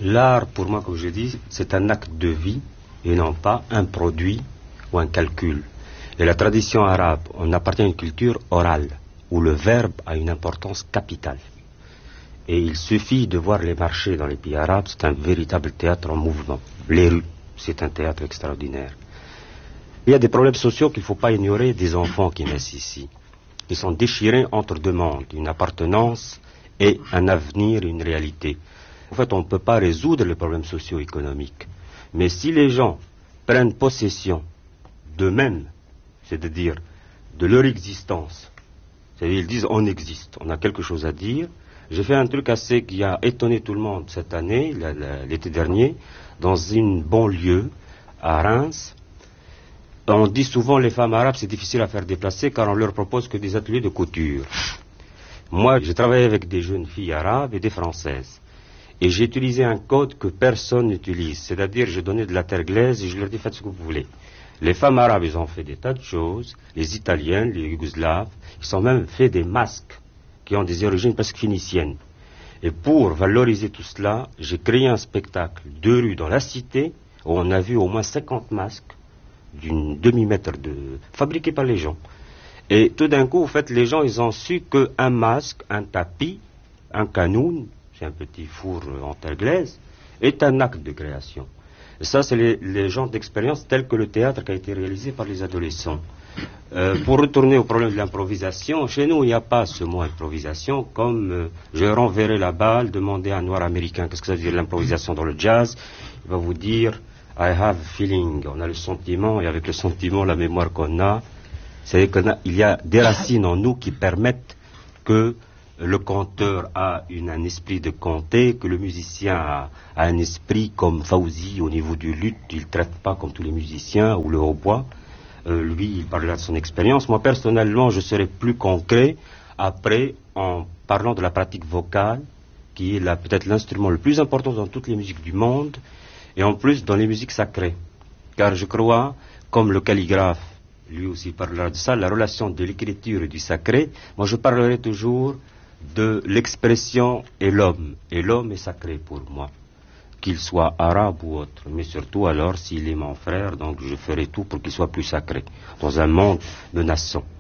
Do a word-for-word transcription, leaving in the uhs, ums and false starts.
L'art, pour moi, comme je dis, c'est un acte de vie et non pas un produit ou un calcul. Et la tradition arabe, on appartient à une culture orale, où le verbe a une importance capitale. Et il suffit de voir les marchés dans les pays arabes, c'est un véritable théâtre en mouvement. Les rues, c'est un théâtre extraordinaire. Il y a des problèmes sociaux qu'il ne faut pas ignorer des enfants qui naissent ici. Ils sont déchirés entre deux mondes, une appartenance et un avenir, une réalité. En fait, on ne peut pas résoudre les problèmes socio-économiques. Mais si les gens prennent possession d'eux-mêmes, c'est-à-dire de leur existence, c'est-à-dire ils disent on existe, on a quelque chose à dire. J'ai fait un truc assez qui a étonné tout le monde cette année, l'été dernier, dans une banlieue à Reims. On dit souvent les femmes arabes c'est difficile à faire déplacer car on leur propose que des ateliers de couture. Moi j'ai travaillé avec des jeunes filles arabes et des françaises. Et j'ai utilisé un code que personne n'utilise. C'est-à-dire, je donnais de la terre glaise et je leur dis, faites ce que vous voulez. Les femmes arabes, ils ont fait des tas de choses. Les Italiennes, les Yougoslaves, ils ont même fait des masques qui ont des origines presque phéniciennes. Et pour valoriser tout cela, j'ai créé un spectacle de rue dans la cité où on a vu au moins cinquante masques d'une demi-mètre de... fabriqués par les gens. Et tout d'un coup, en fait, les gens, ils ont su qu'un masque, un tapis, un canoun, c'est un petit four en terre glaise, est un acte de création. Et ça, c'est les, les genres d'expériences telles que le théâtre qui a été réalisé par les adolescents. Euh, pour retourner au problème de l'improvisation, chez nous, il n'y a pas ce mot improvisation, comme euh, je renverrai la balle, demander à un noir américain qu'est-ce que ça veut dire l'improvisation dans le jazz, il va vous dire I have a feeling, on a le sentiment, et avec le sentiment, la mémoire qu'on a, c'est qu'il y a des racines en nous qui permettent que le conteur a une, un esprit de conter, que le musicien a, a un esprit comme Fawzi au niveau du luth, il ne traite pas comme tous les musiciens, ou le hautbois. Euh, lui, il parlera de son expérience. Moi, personnellement, je serai plus concret après en parlant de la pratique vocale, qui est la, peut-être l'instrument le plus important dans toutes les musiques du monde, et en plus dans les musiques sacrées. Car je crois, comme le calligraphe, lui aussi parlera de ça, la relation de l'écriture et du sacré, moi je parlerai toujours de l'expression et l'homme. Et l'homme est sacré pour moi, qu'il soit arabe ou autre. Mais surtout alors, s'il est mon frère, donc je ferai tout pour qu'il soit plus sacré, dans un monde menaçant.